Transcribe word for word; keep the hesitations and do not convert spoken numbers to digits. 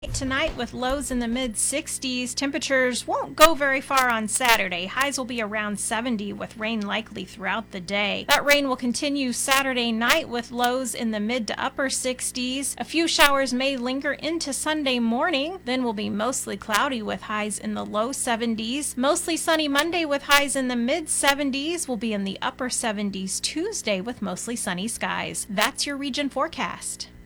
Tonight with lows in the mid sixties. Temperatures won't go very far on Saturday. Highs will be around seventy with rain likely throughout the day. That rain will continue Saturday night with lows in the mid to upper sixties. A few showers may linger into Sunday morning, then will be mostly cloudy with highs in the low seventies. Mostly sunny Monday with highs in the mid seventies. Will be in the upper seventies Tuesday with mostly sunny skies. That's your region forecast.